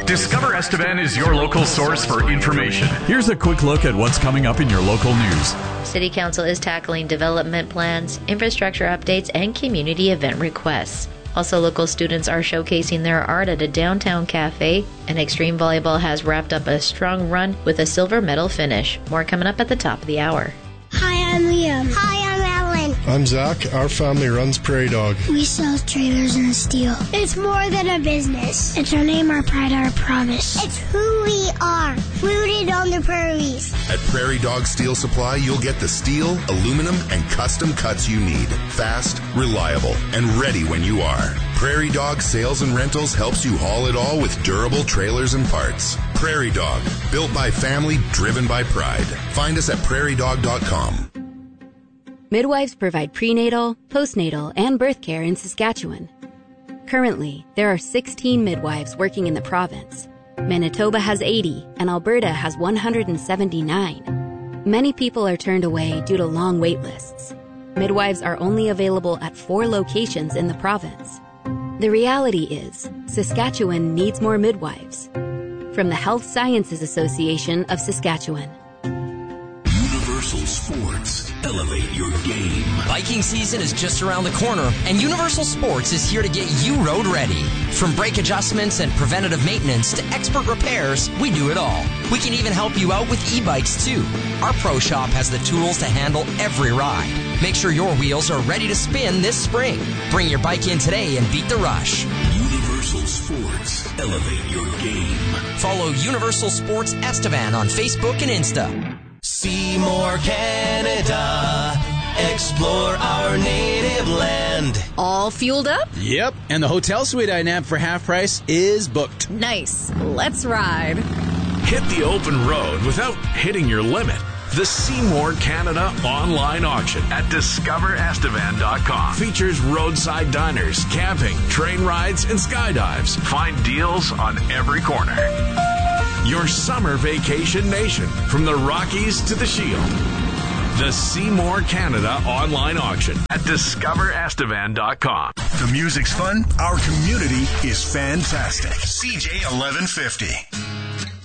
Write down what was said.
Discover Estevan is your local source for information. Here's a quick look at what's coming up in your local news. City Council is tackling development plans, infrastructure updates, and community event requests. Also, local students are showcasing their art at a downtown cafe, and Extreme Volleyball has wrapped up a strong run with a silver medal finish. More coming up at the top of the hour. Hi, I'm Liam. Hi, I'm Ellen. I'm Zach. Our family runs Prairie Dog. We sell trailers and steel. It's more than a business. It's our name, our pride, our promise. It's who we are, rooted on the prairies. At Prairie Dog Steel Supply, you'll get the steel, aluminum, and custom cuts you need. Fast, reliable, and ready when you are. Prairie Dog Sales and Rentals helps you haul it all with durable trailers and parts. Prairie Dog, built by family, driven by pride. Find us at prairiedog.com. Midwives provide prenatal, postnatal, and birth care in Saskatchewan. Currently, there are 16 midwives working in the province. Manitoba has 80, and Alberta has 179. Many people are turned away due to long wait lists. Midwives are only available at 4 locations in the province. The reality is, Saskatchewan needs more midwives. From the Health Sciences Association of Saskatchewan. Universal Sports. Elevate your game. Biking season is just around the corner, and Universal Sports is here to get you road ready. From brake adjustments and preventative maintenance to expert repairs, we do it all. We can even help you out with e-bikes too. Our pro shop has the tools to handle every ride. Make sure your wheels are ready to spin this spring. Bring your bike in today and beat the rush. Universal Sports. Elevate your game. Follow Universal Sports Estevan on Facebook and Insta. Seymour, Canada. Explore our native land. All fueled up? Yep, and the hotel suite I nabbed for half price is booked. Nice. Let's ride. Hit the open road without hitting your limit. The Seymour Canada online auction at discoverestevan.com features roadside diners, camping, train rides, and skydives. Find deals on every corner. Your summer vacation nation, from the Rockies to the Shield. The Seymour Canada online auction at discoverestevan.com. The music's fun. Our community is fantastic. CJ 1150.